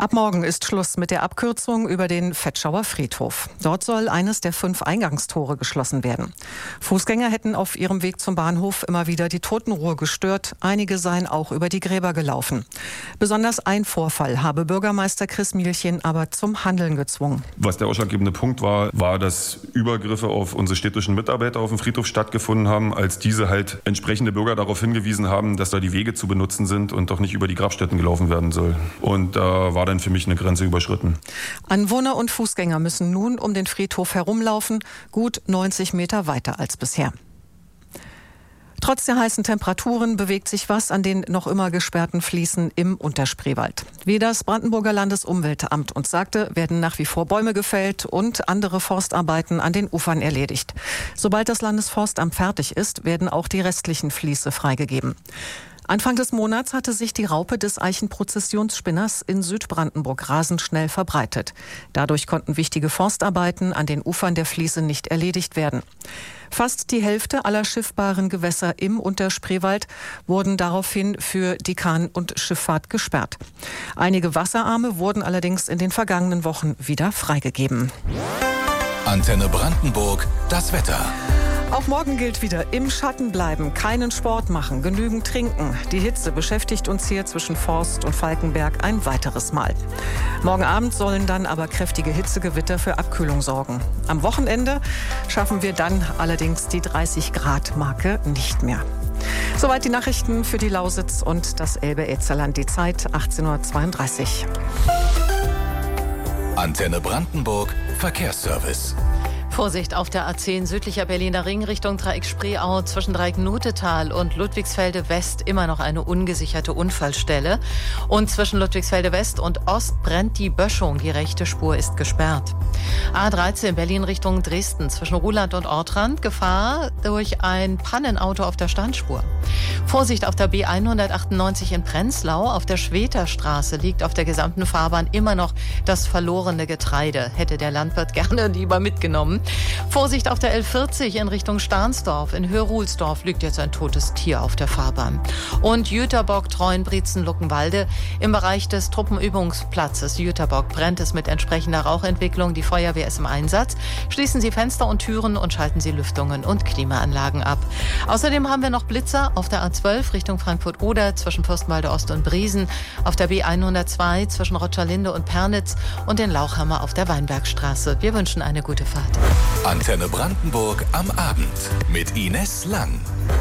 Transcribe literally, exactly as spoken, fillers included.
Ab morgen ist Schluss mit der Abkürzung über den Vetschauer Friedhof. Dort soll eines der fünf Eingangstore geschlossen werden. Fußgänger hätten auf ihrem Weg zum Bahnhof immer wieder die Totenruhe gestört. Einige seien auch über die Gräber gelaufen. Besonders ein Vorfall habe Bürgermeister Chris Mielchen aber zum Handeln gezwungen. Was der ausschlaggebende Punkt war, war, dass Übergriffe auf unsere städtischen Mitarbeiter auf dem Friedhof stattgefunden haben, als diese halt entsprechende Bürger darauf hingewiesen haben, dass da die Wege zu benutzen sind und doch nicht über die Grabstätten gelaufen werden soll. Und da war dann für mich eine Grenze überschritten. Anwohner und Fußgänger müssen nun um den Friedhof herumlaufen, gut neunzig Meter weiter als bisher. Trotz der heißen Temperaturen bewegt sich was an den noch immer gesperrten Fließen im Unterspreewald. Wie das Brandenburger Landesumweltamt uns sagte, werden nach wie vor Bäume gefällt und andere Forstarbeiten an den Ufern erledigt. Sobald das Landesforstamt fertig ist, werden auch die restlichen Fließe freigegeben. Anfang des Monats hatte sich die Raupe des Eichenprozessionsspinners in Südbrandenburg rasend schnell verbreitet. Dadurch konnten wichtige Forstarbeiten an den Ufern der Fließe nicht erledigt werden. Fast die Hälfte aller schiffbaren Gewässer im Unterspreewald wurden daraufhin für die Kahn- und Schifffahrt gesperrt. Einige Wasserarme wurden allerdings in den vergangenen Wochen wieder freigegeben. Antenne Brandenburg, das Wetter. Auch morgen gilt wieder, im Schatten bleiben, keinen Sport machen, genügend trinken. Die Hitze beschäftigt uns hier zwischen Forst und Falkenberg ein weiteres Mal. Morgen Abend sollen dann aber kräftige Hitzegewitter für Abkühlung sorgen. Am Wochenende schaffen wir dann allerdings die dreißig Grad Marke nicht mehr. Soweit die Nachrichten für die Lausitz und das Elbe-Elzerland. Die Zeit achtzehn Uhr zweiunddreißig. Antenne Brandenburg, Verkehrsservice. Vorsicht auf der A zehn südlicher Berliner Ring Richtung Dreieck Spreeau zwischen Dreieck-Notetal und Ludwigsfelde West immer noch eine ungesicherte Unfallstelle. Und zwischen Ludwigsfelde West und Ost brennt die Böschung. Die rechte Spur ist gesperrt. A dreizehn Berlin Richtung Dresden zwischen Ruhland und Ortrand. Gefahr durch ein Pannenauto auf der Standspur. Vorsicht auf der B hundertachtundneunzig in Prenzlau. Auf der Schweterstraße liegt auf der gesamten Fahrbahn immer noch das verlorene Getreide. Hätte der Landwirt gerne lieber mitgenommen. Vorsicht auf der L vierzig in Richtung Stahnsdorf. In Höruhlsdorf liegt jetzt ein totes Tier auf der Fahrbahn. Und Jüterbock, Treuenbrietzen, Luckenwalde. Im Bereich des Truppenübungsplatzes Jüterbock brennt es mit entsprechender Rauchentwicklung. Die Feuerwehr ist im Einsatz. Schließen Sie Fenster und Türen und schalten Sie Lüftungen und Klimaanlagen ab. Außerdem haben wir noch Blitzer auf der A zwölf Richtung Frankfurt-Oder zwischen Fürstenwalde Ost und Briesen. Auf der B hundertzwei zwischen Rotscherlinde und Pernitz und den Lauchhammer auf der Weinbergstraße. Wir wünschen eine gute Fahrt. Antenne Brandenburg am Abend mit Ines Lang.